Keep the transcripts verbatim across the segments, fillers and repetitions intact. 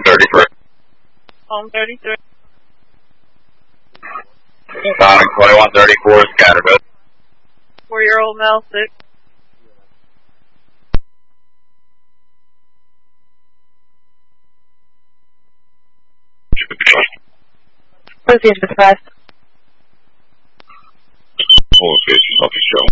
thirty-three. Home thirty-three. Sonic twenty-one thirty-four, Scatterbit. Four-year-old male, six. Association with five. Association official.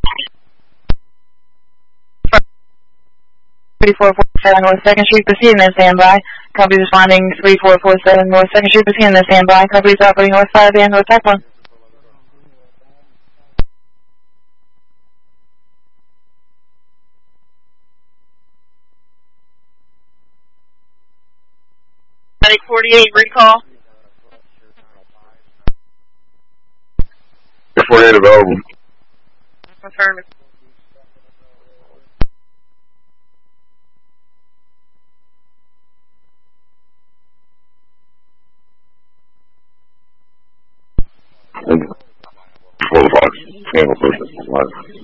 three four four seven North second Street, proceeding in standby. Company responding three four four seven North second Street, proceeding in standby. Company's operating North five and North Tech one. Medic forty-eight, recall. forty-eight available. Affirmative. Before the box. Handle person.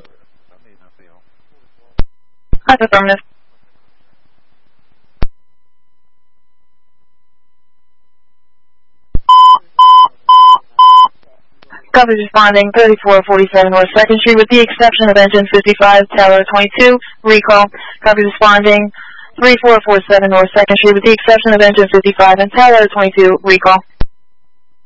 That's affirmative. Company responding thirty-four forty-seven North second Street with the exception of engine fifty-five, Tower twenty-two, recall. Company responding three four four seven North second Street with the exception of engine fifty-five and Tower twenty-two, recall.